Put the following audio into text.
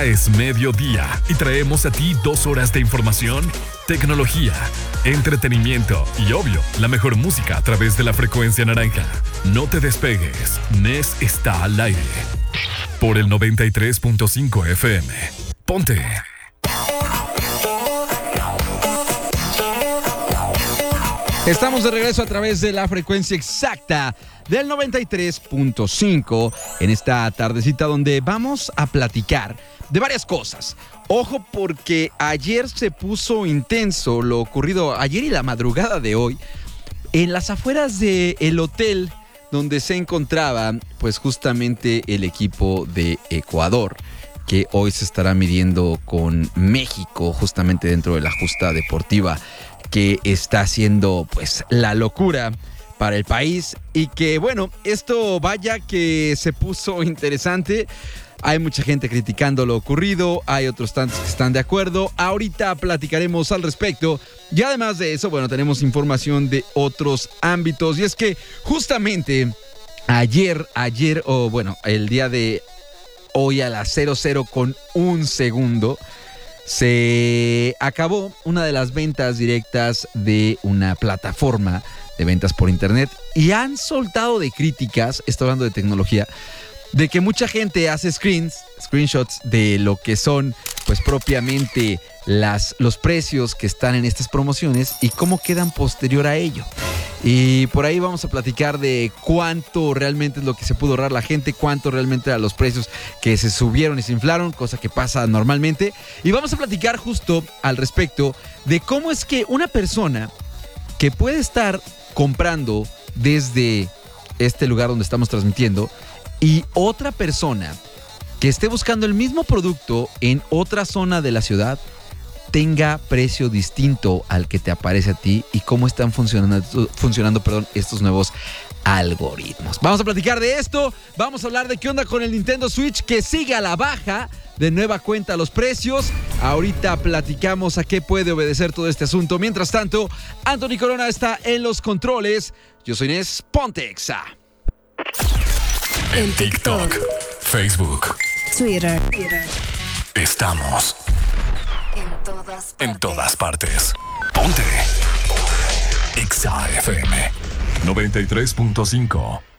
Es mediodía y traemos a ti 2 horas de información, tecnología, entretenimiento y obvio, la mejor música a través de la frecuencia naranja. No te despegues, Nes está al aire. Por el 93.5 FM. Ponte. Estamos de regreso a través de la frecuencia exacta del 93.5 en esta tardecita donde vamos a platicar de varias cosas. Ojo, porque ayer se puso intenso lo ocurrido ayer y la madrugada de hoy en las afueras del hotel donde se encontraba pues justamente el equipo de Ecuador, que hoy se estará midiendo con México justamente dentro de la justa deportiva que está haciendo pues la locura para el país. Y que bueno, esto vaya que se puso interesante. Hay mucha gente criticando lo ocurrido, hay otros tantos que están de acuerdo. Ahorita platicaremos al respecto. Y además de eso, bueno, tenemos información de otros ámbitos. Y es que justamente ayer, el día de hoy a las 00:01, se acabó una de las ventas directas de una plataforma de ventas por internet. Y han soltado de críticas, estoy hablando de tecnología, de que mucha gente hace screenshots de lo que son pues propiamente los precios que están en estas promociones y cómo quedan posterior a ello. Y por ahí vamos a platicar de cuánto realmente es lo que se pudo ahorrar la gente, cuánto realmente eran los precios que se subieron y se inflaron, cosa que pasa normalmente. Y vamos a platicar justo al respecto de cómo es que una persona que puede estar comprando desde este lugar donde estamos transmitiendo y otra persona que esté buscando el mismo producto en otra zona de la ciudad tenga precio distinto al que te aparece a ti y cómo están funcionando estos nuevos algoritmos. Vamos a platicar de esto, vamos a hablar de qué onda con el Nintendo Switch que sigue a la baja, de nueva cuenta los precios. Ahorita platicamos a qué puede obedecer todo este asunto. Mientras tanto, Anthony Corona está en los controles. Yo soy Nes, ponte Exa. En TikTok, Facebook, Twitter. Estamos en todas partes. Ponte Exa FM 93.5.